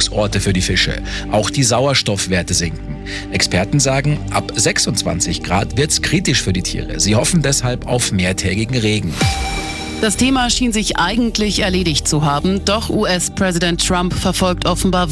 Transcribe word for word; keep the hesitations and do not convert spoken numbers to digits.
Rückzugsorte für die Fische. Auch die Sauerstoffwerte sinken. Experten sagen, ab sechsundzwanzig Grad wird's kritisch für die Tiere. Sie hoffen deshalb auf mehrtägigen Regen. Das Thema schien sich eigentlich erledigt zu haben, doch U S-Präsident Trump verfolgt offenbar